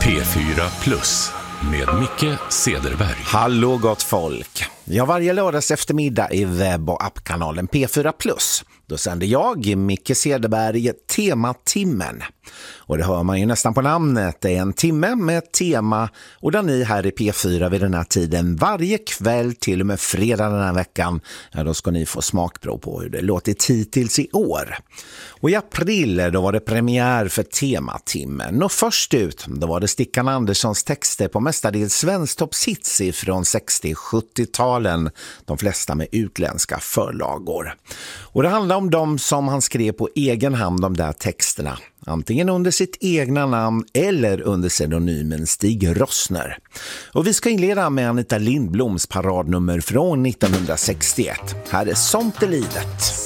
P4+ med Micke Cederberg. Hallå gott folk. Varje lördags eftermiddag i webb- och appkanalen P4+. Då sänder jag, Micke Cederberg, Tematimmen. Och det hör man ju nästan på namnet. Det är en timme med ett tema och där ni här i P4 vid den här tiden varje kväll till och med fredag den här veckan, då ska ni få smakprov på hur det låtit hittills i år. Och i april då var det premiär för Tematimmen. Och först ut då var det Stickan Anderssons texter på mestadels svensktoppshits från 60-70-talen. De flesta med utländska förlagor. Och det handlar om dem som han skrev på egen hand, de där texterna. Antingen under sitt egna namn eller under pseudonymen Stig Rossner. Och vi ska inleda med Anita Lindbloms paradnummer från 1961. Här är Sånt är livet.